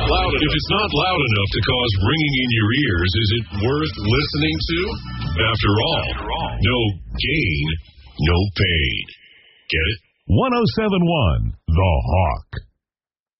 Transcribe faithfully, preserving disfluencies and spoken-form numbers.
loud enough. If it's not loud enough to cause ringing in your ears, is it worth listening to? After all, After all. no gain, no pain. Get it? one oh seven point one The Hawk.